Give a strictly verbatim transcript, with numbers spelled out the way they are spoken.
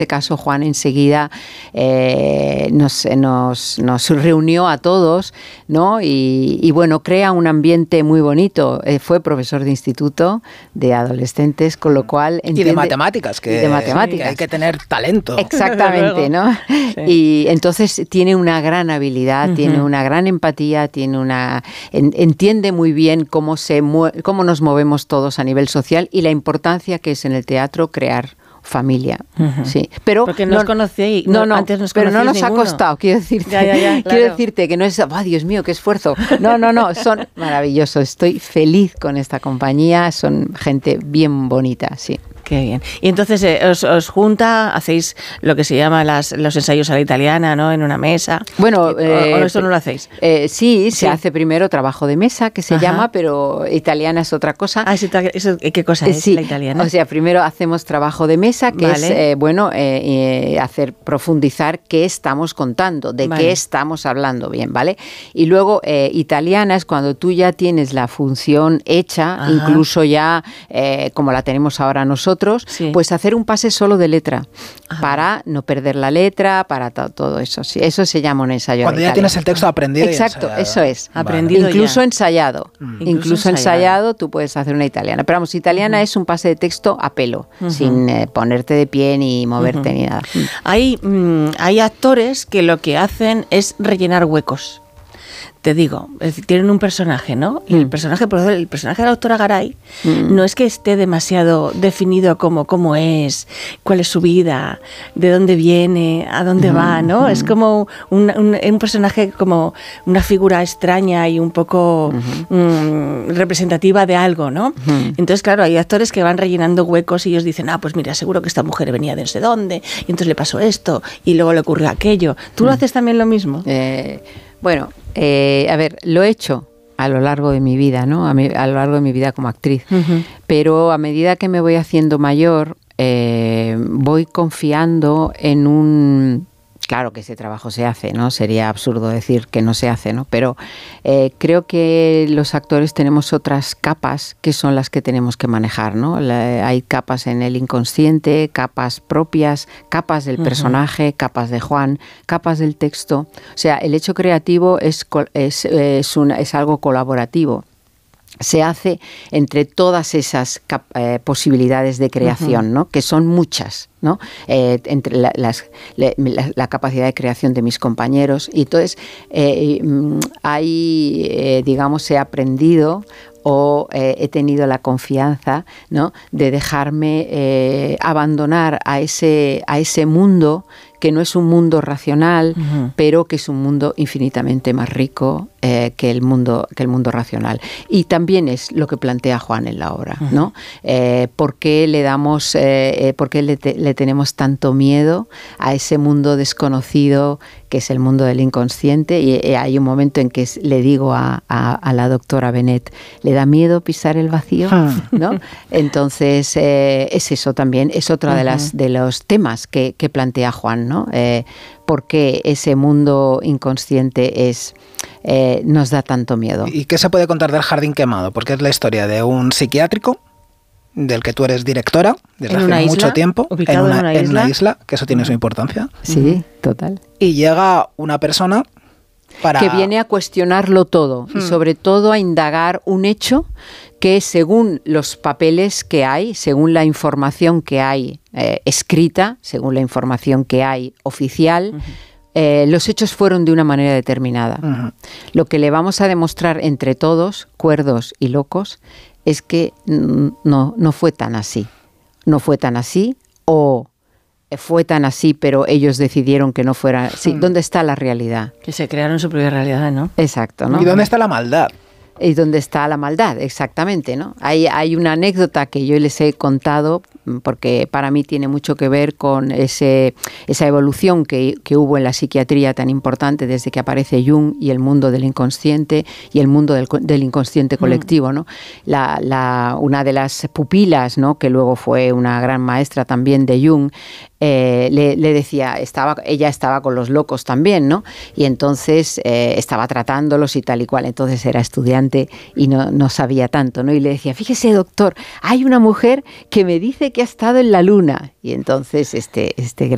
En este caso, Juan enseguida eh, nos, nos, nos reunió a todos, ¿no? Y, y bueno, crea un ambiente muy bonito. Eh, fue profesor de instituto de adolescentes, con lo cual entiende, y de matemáticas, que, de matemáticas. que hay que tener talento. Exactamente, ¿no? Sí. Y entonces tiene una gran habilidad, uh-huh. tiene una gran empatía, tiene una en, entiende muy bien cómo se cómo nos movemos todos a nivel social y la importancia que es en el teatro crear familia, uh-huh. sí, pero porque no, nos conocéis, no, no, antes nos pero no nos ninguno. ha costado, quiero decirte, ya, ya, ya, claro. quiero decirte que no es, oh, Dios mío, qué esfuerzo, no, no, no, son maravillosos, estoy feliz con esta compañía, son gente bien bonita, sí. Qué bien. Y entonces eh, os, os junta, hacéis lo que se llama las, los ensayos a la italiana, ¿no? En una mesa. Bueno, eh, ¿O, o eso no lo hacéis? Eh, sí, sí, se hace primero trabajo de mesa, que se Ajá. llama, pero italiana es otra cosa. Ah, eso, ¿qué cosa es sí, la italiana? O sea, primero hacemos trabajo de mesa, que vale. es, eh, bueno, eh, eh, hacer profundizar qué estamos contando, de vale. qué estamos hablando, bien, ¿vale? Y luego eh, italiana es cuando tú ya tienes la función hecha, Ajá. incluso ya eh, como la tenemos ahora nosotros, Sí. pues hacer un pase solo de letra Ajá. para no perder la letra, para to- todo eso. Sí, eso se llama un ensayo. Cuando ya tienes el texto aprendido. Exacto, y eso es. Vale. Aprendido Incluso ya. ensayado. Mm. Incluso, Incluso ensayado. ensayado, tú puedes hacer una italiana. Pero vamos, italiana uh-huh. es un pase de texto a pelo, uh-huh. sin eh, ponerte de pie ni moverte uh-huh. ni nada. Hay, mm, hay actores que lo que hacen es rellenar huecos. Te digo, es decir, tienen un personaje, ¿no? Y mm. el personaje, por ejemplo, el personaje de la doctora Garay mm. no es que esté demasiado definido como cómo es, cuál es su vida, de dónde viene, a dónde mm. va, ¿no? Mm. Es como un, un, un personaje como una figura extraña y un poco mm-hmm. mm, representativa de algo, ¿no? Mm. Entonces, claro, hay actores que van rellenando huecos y ellos dicen, ah, pues mira, seguro que esta mujer venía de no sé dónde, y entonces le pasó esto, y luego le ocurrió aquello. ¿Tú mm. lo haces también lo mismo? Eh, bueno... Eh, a ver, lo he hecho a lo largo de mi vida, ¿no? A, mi, a lo largo de mi vida como actriz. Uh-huh. Pero a medida que me voy haciendo mayor, eh, voy confiando en un... Claro que ese trabajo se hace, ¿no? Sería absurdo decir que no se hace, ¿no? Pero eh, creo que los actores tenemos otras capas que son las que tenemos que manejar, ¿no? La, hay capas en el inconsciente, capas propias, capas del uh-huh. personaje, capas de Juan, capas del texto. O sea, el hecho creativo es, es, es, una, es algo colaborativo. Se hace entre todas esas cap- eh, posibilidades de creación, uh-huh. ¿no? Que son muchas, ¿no? Eh, entre la, las, la, la capacidad de creación de mis compañeros. Y entonces, eh, ahí, eh, digamos, he aprendido o eh, he tenido la confianza, ¿no? De dejarme eh, abandonar a ese, a ese mundo que no es un mundo racional, uh-huh. pero que es un mundo infinitamente más rico eh, que el mundo que el mundo racional. Y también es lo que plantea Juan en la obra, uh-huh. ¿no? Eh, ¿Por qué le damos, eh, eh, por qué le, te, le tenemos tanto miedo a ese mundo desconocido que es el mundo del inconsciente? Y eh, hay un momento en que le digo a, a, a la doctora Bennett, ¿le da miedo pisar el vacío? Uh-huh. ¿No? Entonces eh, es eso también, es otro uh-huh. de las de los temas que, que plantea Juan, ¿no? Eh, ¿Por qué ese mundo inconsciente es, eh, nos da tanto miedo? ¿Y qué se puede contar del Jardín Quemado? Porque es la historia de un psiquiátrico del que tú eres directora desde hace mucho isla, tiempo, en una, en, una, en una isla, que eso tiene uh-huh. su importancia. Sí, total. Y llega una persona para... que viene a cuestionarlo todo hmm. y sobre todo a indagar un hecho que según los papeles que hay, según la información que hay eh, escrita, según la información que hay oficial, uh-huh. eh, los hechos fueron de una manera determinada. Uh-huh. Lo que le vamos a demostrar entre todos, cuerdos y locos, es que no, no fue tan así. No fue tan así o... fue tan así, pero ellos decidieron que no fuera así. ¿Dónde está la realidad? Que se crearon su propia realidad, ¿no? Exacto, ¿no? ¿Y dónde está la maldad? ¿Y dónde está la maldad? Exactamente, ¿no? Hay, hay una anécdota que yo les he contado porque para mí tiene mucho que ver con ese, esa evolución que, que hubo en la psiquiatría tan importante desde que aparece Jung y el mundo del inconsciente y el mundo del, del inconsciente colectivo, ¿no? La, la, una de las pupilas, ¿no? Que luego fue una gran maestra también de Jung, eh, le, le decía, estaba, ella estaba con los locos también, ¿no? Y entonces eh, estaba tratándolos y tal y cual. Entonces era estudiante y no, no sabía tanto, ¿no? Y le decía, fíjese, doctor, hay una mujer que me dice que ha estado en la luna. Y entonces este, este